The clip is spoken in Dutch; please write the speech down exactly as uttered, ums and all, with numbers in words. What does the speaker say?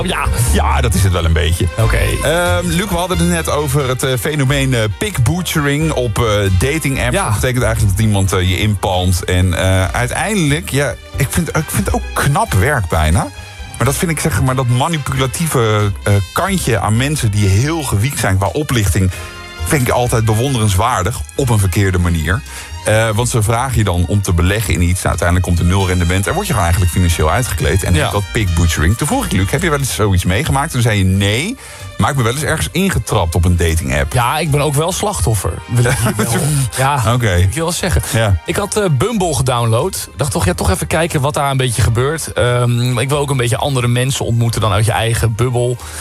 Ja, Ja, dat is het wel een beetje. oké. Okay. Uh, Luc, we hadden het net over het uh, fenomeen uh, pic-butchering op uh, dating apps. Ja. Dat betekent eigenlijk dat iemand uh, je inpalmt. En uh, uiteindelijk, ja, ik vind, ik vind het ook knap werk bijna. Maar dat vind ik, zeg maar, dat manipulatieve uh, kantje aan mensen die heel gewiekt zijn qua oplichting, vind ik altijd bewonderenswaardig op een verkeerde manier. Uh, want ze vragen je dan om te beleggen in iets. Nou, uiteindelijk komt er nul rendement. En word je gewoon eigenlijk financieel uitgekleed. En Ja. dat pic-butchering. Toen vroeg ik Luc, heb je wel eens zoiets meegemaakt? Toen zei je nee. Maar ik ben wel eens ergens ingetrapt op een dating app. Ja, ik ben ook wel slachtoffer. Wil ik hier wel. Ja, Oké. okay. Ik wil wel zeggen. Ja. Ik had uh, Bumble gedownload. Dacht toch, ja, toch even kijken wat daar een beetje gebeurt. Um, ik wil ook een beetje andere mensen ontmoeten dan uit je eigen bubbel.